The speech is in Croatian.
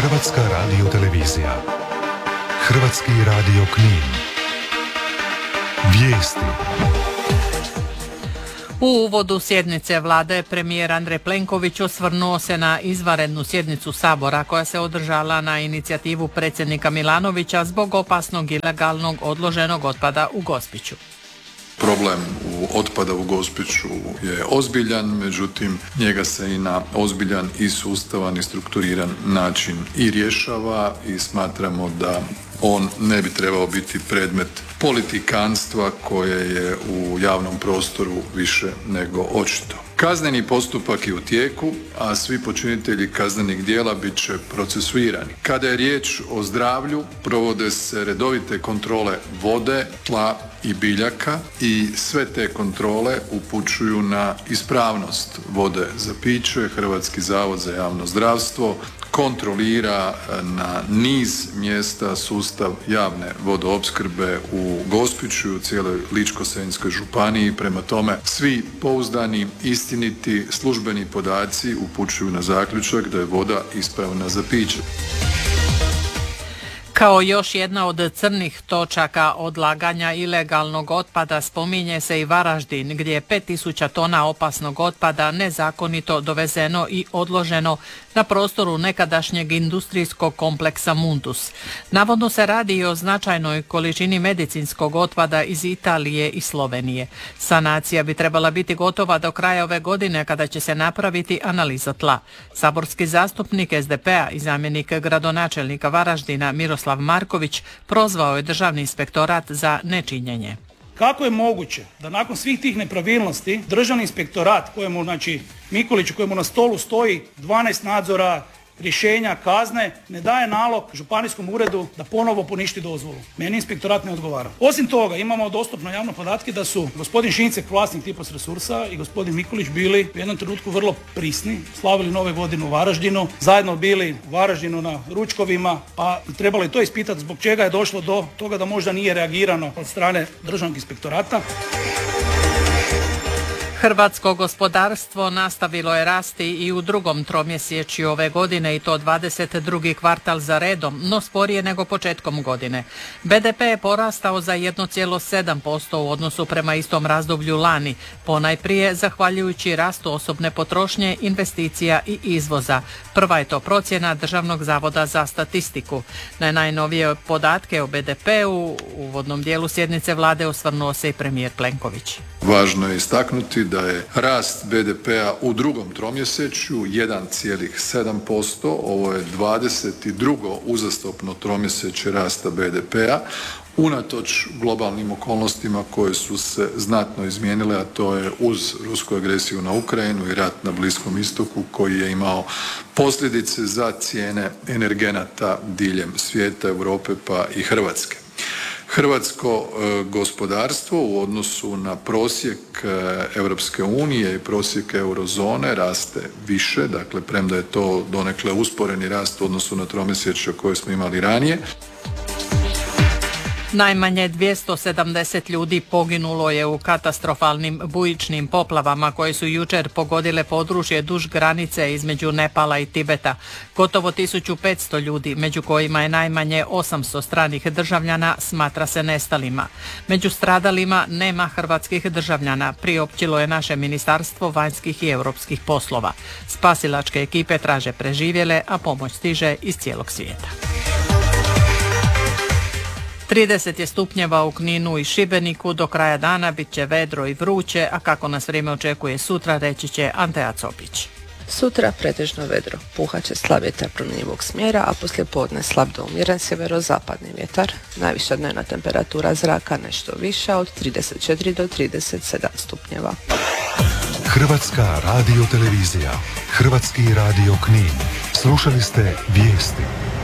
Hrvatska radiotelevizija. Hrvatski radio Knin. Vijesti. U uvodu sjednice vlade premijer Andrej Plenković osvrnuo se na izvanrednu sjednicu Sabora koja se održala na inicijativu predsjednika Milanovića zbog opasnog ilegalnog odloženog otpada u Gospiću. Problem otpada u Gospiću je ozbiljan, međutim njega se i na ozbiljan i sustavan i strukturiran način i rješava i smatramo da on ne bi trebao biti predmet politikanstva koje je u javnom prostoru više nego očito. Kazneni postupak je u tijeku, a svi počinitelji kaznenih djela bit će procesuirani. Kada je riječ o zdravlju, provode se redovite kontrole vode, tla i biljaka i sve te kontrole upućuju na ispravnost vode za piće. Hrvatski zavod za javno zdravstvo kontrolira na niz mjesta sustav javne vodoopskrbe u Gospiću i u cijeloj Ličko-senjskoj županiji. Prema tome, svi pouzdani, istiniti, službeni podaci upućuju na zaključak da je voda ispravna za piće. Kao još jedna od crnih točaka odlaganja ilegalnog otpada spominje se i Varaždin, gdje je 5000 tona opasnog otpada nezakonito dovezeno i odloženo na prostoru nekadašnjeg industrijskog kompleksa Mundus. Navodno se radi i o značajnoj količini medicinskog otpada iz Italije i Slovenije. Sanacija bi trebala biti gotova do kraja ove godine kada će se napraviti analiza tla. Saborski zastupnik SDP-a i zamjenik gradonačelnika Varaždina Miroslav Marković prozvao je Državni inspektorat za nečinjenje. Kako je moguće da nakon svih tih nepravilnosti Državni inspektorat kojemu, Mikuliću, kojemu na stolu stoji 12 nadzora, rješenja, kazne, ne daje nalog županijskom uredu da ponovo poništi dozvolu? Meni inspektorat ne odgovara. Osim toga, imamo dostupno javno podatke da su gospodin Šincek, vlasnik Tipos Resursa, i gospodin Mikulić bili u jednom trenutku vrlo prisni, slavili Nove godine u Varaždinu, zajedno bili u Varaždinu na ručkovima, pa trebalo je to ispitati zbog čega je došlo do toga da možda nije reagirano od strane Državnog inspektorata. Hrvatsko gospodarstvo nastavilo je rasti i u drugom tromjesečju ove godine i to 22. kvartal za redom, no sporije nego početkom godine. BDP je porastao za 1,7% u odnosu prema istom razdoblju lani, ponajprije zahvaljujući rastu osobne potrošnje, investicija i izvoza. Prva je to procjena Državnog zavoda za statistiku. Na najnovije podatke o BDP-u u uvodnom dijelu sjednice vlade osvrnuo se i premijer Plenković. Važno je istaknuti da je rast BDP-a u drugom tromjesečju 1,7%, ovo je 22. uzastopno tromjesečje rasta BDP-a, unatoč globalnim okolnostima koje su se znatno izmijenile, a to je uz rusku agresiju na Ukrajinu i rat na Bliskom istoku koji je imao posljedice za cijene energenata diljem svijeta, Europe pa i Hrvatske. Hrvatsko gospodarstvo u odnosu na prosjek Europske unije i prosjek eurozone raste više, dakle premda je to donekle usporeni rast u odnosu na tromjesečje koje smo imali ranije. Najmanje 270 ljudi poginulo je u katastrofalnim bujičnim poplavama koje su jučer pogodile područje duž granice između Nepala i Tibeta. Gotovo 1500 ljudi, među kojima je najmanje 800 stranih državljana, smatra se nestalima. Među stradalima nema hrvatskih državljana, priopćilo je naše Ministarstvo vanjskih i europskih poslova. Spasilačke ekipe traže preživjele, a pomoć stiže iz cijelog svijeta. 30 je stupnjeva u Kninu i Šibeniku, do kraja dana bit će vedro i vruće, a kako nas vrijeme očekuje sutra, reći će Antea Copić. Sutra pretežno vedro, puhat će slab vjetar promjenjivog smjera, a poslijepodne slab do umjeren sjeverozapadni vjetar. Najviša dnevna temperatura zraka nešto viša od 34 do 37 stupnjeva. Hrvatska radiotelevizija. Hrvatski radio Knin. Slušali ste vijesti.